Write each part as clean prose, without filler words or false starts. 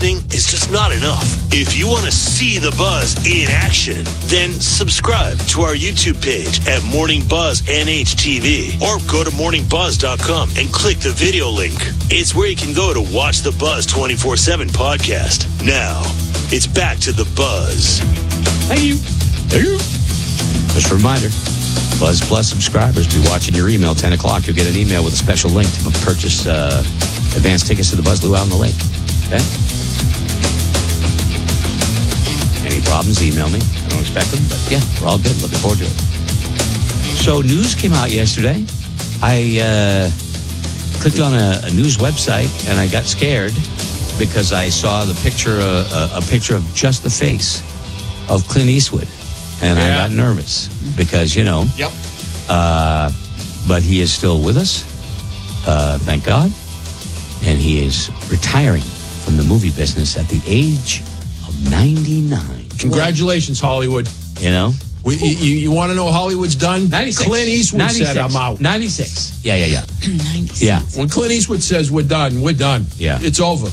listening is just not enough. If you want to see the Buzz in action, then subscribe to our YouTube page at Morning Buzz NHTV or go to morningbuzz.com and click the video link. It's where you can go to watch the Buzz 24/7 podcast. Now, it's back to the Buzz. Thank you. Just a reminder, Buzz Plus subscribers be watching your email 10 o'clock. You'll get an email with a special link to purchase advanced tickets to the Buzz Luau on the Lake. Okay? Any problems, email me. I don't expect them, but yeah, we're all good. Looking forward to it. So news came out yesterday. I clicked on a news website and I got scared because I saw the picture, a picture of just the face of Clint Eastwood. And I got nervous because, you know. Yep. But he is still with us, thank God. And he is retiring from the movie business at the age of 99. Congratulations, Hollywood. You know? You want to know what Hollywood's done? 96. Clint Eastwood 96. said, I'm out. 96. Yeah. 96. Yeah. When Clint Eastwood says we're done, we're done. Yeah. It's over.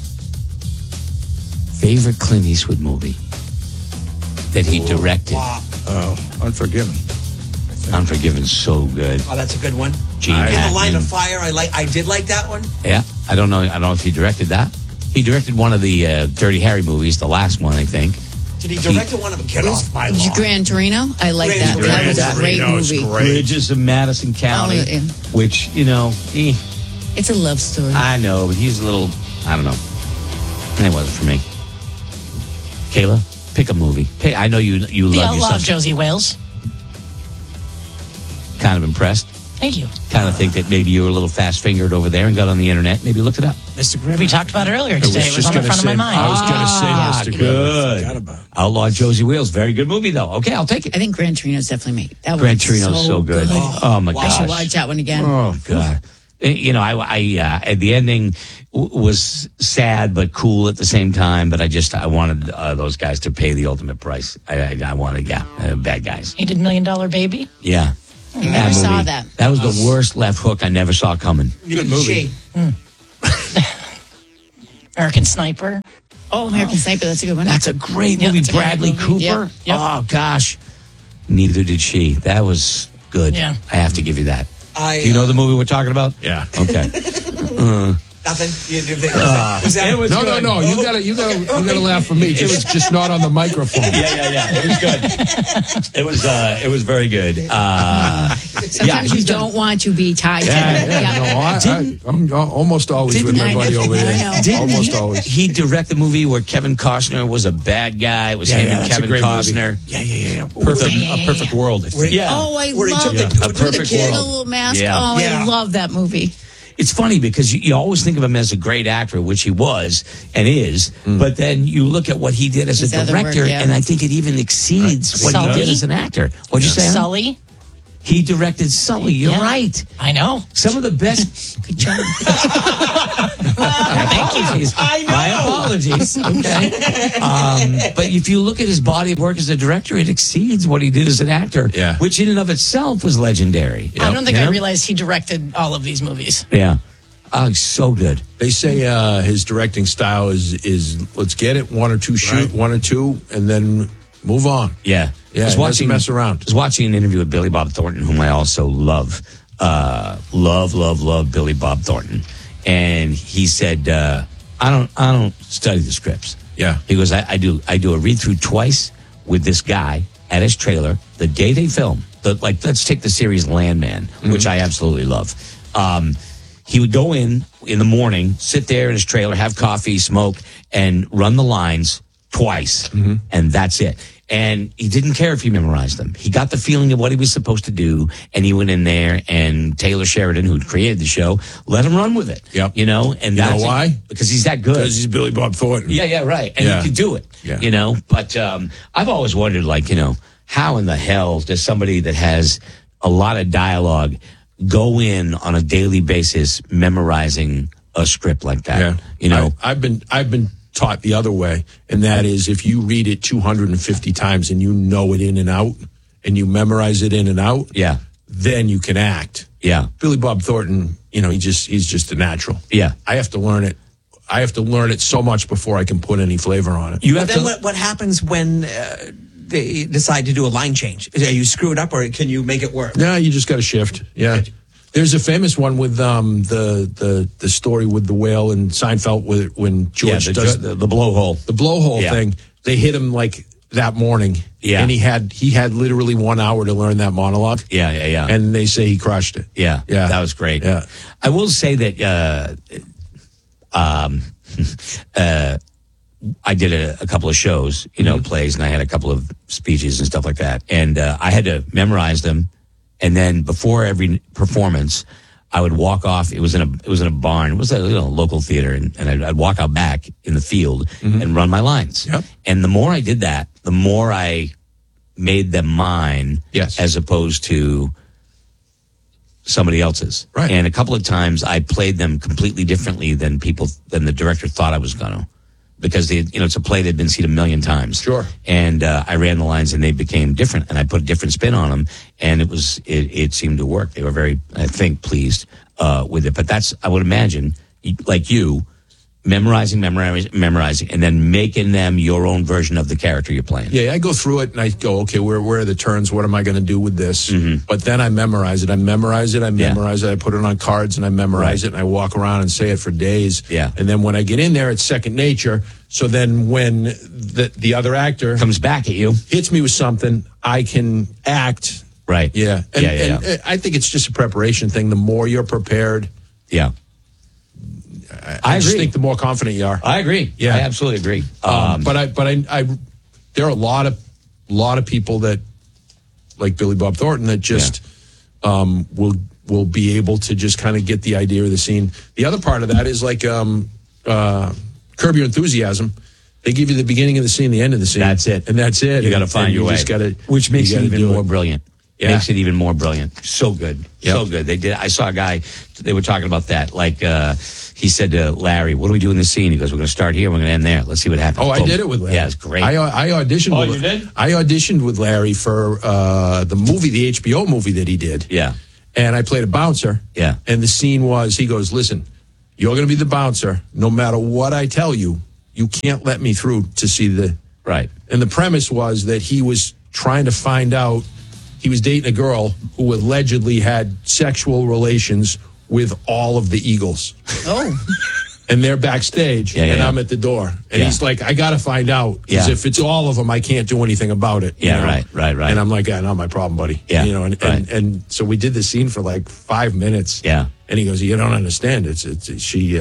Favorite Clint Eastwood movie that he directed? Wow. Unforgiven. Unforgiven's so good. Oh, that's a good one. Gene In the Hackman. Line of Fire, I did like that one. Yeah. I don't know if he directed that. He directed one of the Dirty Harry movies, the last one, I think. Did he direct one of them? Get off my lawn. Gran Torino? I like Gran that. Torino. That was a great Torino's movie. great. Bridges of Madison County, Oh, yeah. which, you know, It's a love story. I know, but he's a little, I don't know. It wasn't for me. Kayla, pick a movie. Hey, I know you The love Outlaw yourself. of Josie Wales. Kind of impressed. Thank you. Kind of think that maybe you were a little fast-fingered over there and got on the internet. Maybe looked it up. Mr. Grimm. We talked about it earlier today. It was on the front of my mind. I was going to say Mr. Grimm. Good. Outlaw Josie Wales. Very good movie, though. Okay, I'll take it. I think Gran Torino's definitely made. That Gran was Torino's so good. Oh, my I gosh. should watch that one again. Oh, God. You know, the ending was sad but cool at the same time. But I wanted those guys to pay the ultimate price. I wanted, bad guys. He did $1 Million Baby. Yeah. I never saw movie. that. That was the worst left hook I never saw coming. Good movie. American Sniper. Oh, American Sniper. That's a good one. That's a great Yeah, movie. that's a great Bradley movie. Cooper. Yep. Oh, gosh. Neither did she. That was good. Yeah. I have to give you that. I, Do you know the movie we're talking about? Yeah. Okay. Nothing. Was that No. You gotta laugh for me. It was just not on the microphone. Yeah. It was good. It was very good. Sometimes you don't want to be tied to it. I'm almost always with my buddy over I there. know. Almost always. He directed the movie where Kevin Costner was a bad guy. It was him and that's a Kevin great Costner. Yeah. A perfect world. Yeah. Oh, I Where he love took it. the- A perfect The world. little mask. Yeah. Oh, Yeah. I love that movie. It's funny because you always think of him as a great actor, which he was and is, but then you look at what he did as His a other director, work, yeah. and I think it even exceeds what he Sully? did as an actor. What'd you say? Alan? Sully. He directed Sully. You're Yeah. right. I know. Some of the best. Good job. Apologies. My apologies. Okay. But if you look at his body of work as a director, it exceeds what he did as an actor, Yeah. which in and of itself was legendary. I don't think You I know? realized he directed all of these movies. Yeah. Oh, he's so good. They say his directing style is let's get it, one or two shoot, one or two, and then move on. Yeah. Yeah, he doesn't mess around. I was watching an interview with Billy Bob Thornton, whom I also love. Love Billy Bob Thornton. And he said, I don't study the scripts. Yeah. He goes, I do a read through twice with this guy at his trailer the day they film. Let's take the series Landman, which I absolutely love. He would go in the morning, sit there in his trailer, have coffee, smoke, and run the lines twice. And that's it. And he didn't care if he memorized them. He got the feeling of what he was supposed to do, and he went in there, and Taylor Sheridan, who created the show, let him run with it. Yep. You know? And You know that's why? Because he's that good. Because he's Billy Bob Thornton. Yeah, right. And Yeah. he could do it, Yeah. you know? But I've always wondered, how in the hell does somebody that has a lot of dialogue go in on a daily basis memorizing a script like that? Yeah. You know? I've been taught the other way, and that is if you read it 250 times and you know it in and out, and you memorize it in and out, Yeah. then you can act. Yeah. Billy Bob Thornton, he's just a natural. Yeah. I have to learn it I have to learn it so much before I can put any flavor on it. You But have then to. what happens when they decide to do a line change? Are you screwed up, or can you make it work? No, you just got to shift. Yeah. There's a famous one with the story with the whale and Seinfeld when George does the blowhole. the blowhole Yeah. thing. They hit him like that morning. Yeah. And he had literally 1 hour to learn that monologue. Yeah. And they say he crushed it. Yeah, Yeah. that was great. Yeah. I will say that I did a couple of shows, plays, and I had a couple of speeches and stuff like that. And I had to memorize them. And then before every performance, I would walk off. It was in a barn. It was a local theater, and I'd walk out back in the field and run my lines. Yep. And the more I did that, the more I made them mine, Yes. as opposed to somebody else's. Right. And a couple of times I played them completely differently than the director thought I was gonna. Because it's a play that had been seen a million times. Sure. And I ran the lines, and they became different, and I put a different spin on them, and it seemed to work. They were very, I think, pleased with it. But I would imagine, like you, memorizing, and then making them your own version of the character you're playing. Yeah, I go through it and I go, okay, where are the turns? What am I going to do with this? Mm-hmm. But then I memorize it. I put it on cards and I memorize it, and I walk around and say it for days. Yeah. And then when I get in there, it's second nature. So then when the other actor Comes back at you. hits me with something, I can act. Right. Yeah. And, Yeah. and I think it's just a preparation thing. The more you're prepared, Yeah. I just agree. think the more confident you are. I agree. Yeah. I absolutely agree. But I there are a lot of people that, like Billy Bob Thornton, that just will be able to just kind of get the idea of the scene. The other part of that is like Curb Your Enthusiasm. They give you the beginning of the scene, the end of the scene. That's it. And that's it. You got to And find your you way. just gotta, Which makes you it gotta even do more brilliant. Yeah. Makes it even more brilliant. So good. Yep. So good. I saw a guy, they were talking about that. Like, he said to Larry, what do we do in this scene? He goes, we're going to start here, we're going to end there. Let's see what happens. Oh, I Boom. did it with Larry. Yeah, it's great. I auditioned. Oh, with, you did? I auditioned with Larry for the HBO movie that he did. Yeah. And I played a bouncer. Yeah. And the scene was, he goes, listen, you're going to be the bouncer. No matter what I tell you, you can't let me through to see the... Right. And the premise was that he was trying to find out, he was dating a girl who allegedly had sexual relations with all of the Eagles. Oh. And they're backstage, and yeah. I'm at the door. And Yeah. he's like, I got to find out. Because Yeah. if it's all of them, I can't do anything about it. Yeah, you know? right. And I'm like, not my problem, buddy. Yeah, And, right. and so we did the scene for like 5 minutes. Yeah. And he goes, you don't understand. She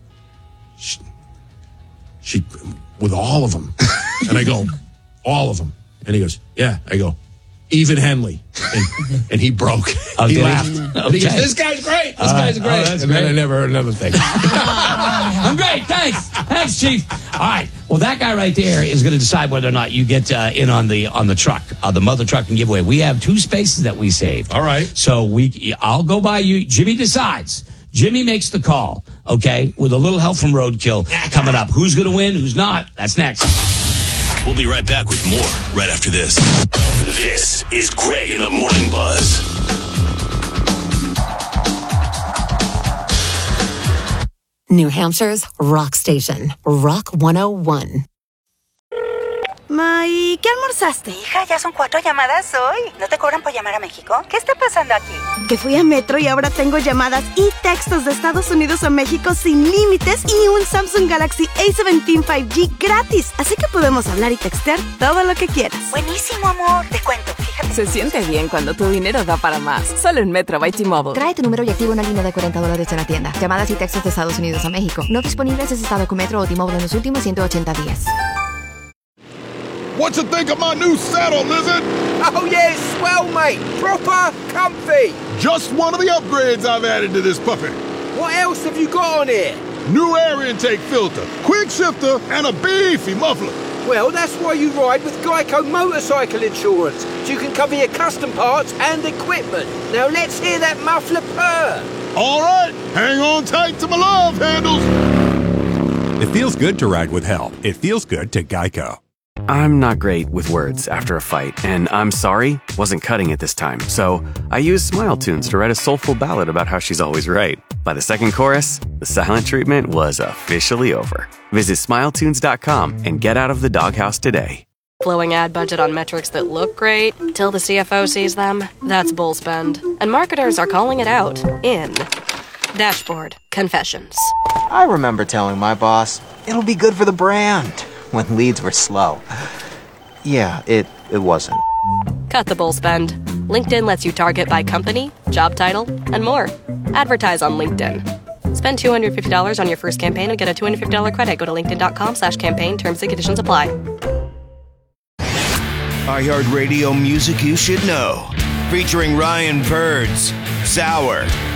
with all of them. And I go, all of them. And he goes, yeah. I go, even Henley. And he broke. Oh, He did he? laughed. And he goes, Okay. this guy's great. This guy's great. that's and then great. I never heard another thing. I'm great. Thanks, Chief. All right. Well, that guy right there is going to decide whether or not you get in on the truck, the mother trucking giveaway. We have 2 spaces that we saved. All right. So I'll go by you. Jimmy decides. Jimmy makes the call. Okay, with a little help from Roadkill coming up. Who's going to win? Who's not? That's next. We'll be right back with more right after this. This is Greg in the Morning Buzz. New Hampshire's rock station, Rock 101. May, ¿qué almorzaste? Hija, ya son 4 llamadas hoy. ¿No te cobran por llamar a México? ¿Qué está pasando aquí? Que fui a Metro y ahora tengo llamadas y textos de Estados Unidos a México sin límites y un Samsung Galaxy A17 5G gratis. Así que podemos hablar y textear todo lo que quieras. Buenísimo, amor. Te cuento, fíjate. Se siente bien cuando tu dinero da para más. Solo en Metro by T-Mobile. Trae tu número y activa una línea de $40 en la tienda. Llamadas y textos de Estados Unidos a México. No disponibles en estado con Metro o T-Mobile en los últimos 180 días. What you think of my new saddle, Lizard? Oh, yeah, it's swell, mate. Proper comfy. Just one of the upgrades I've added to this puppy. What else have you got on here? New air intake filter, quick shifter, and a beefy muffler. Well, that's why you ride with Geico Motorcycle Insurance, so you can cover your custom parts and equipment. Now let's hear that muffler purr. All right, hang on tight to my love handles. It feels good to ride with help. It feels good to Geico. I'm not great with words after a fight, and I'm sorry wasn't cutting it this time. So I used Smile Tunes to write a soulful ballad about how she's always right. By the second chorus, the silent treatment was officially over. Visit smiletunes.com and get out of the doghouse today. Blowing ad budget on metrics that look great till the CFO sees them? That's bull spend. And marketers are calling it out in Dashboard Confessions. I remember telling my boss, it'll be good for the brand, when leads were slow. Yeah, it wasn't. Cut the bull spend. LinkedIn lets you target by company, job title, and more. Advertise on LinkedIn. Spend $250 on your first campaign and get a $250 credit. Go to linkedin.com/campaign. Terms and conditions apply. iHeartRadio music you should know. Featuring Ryan Birds, Sour,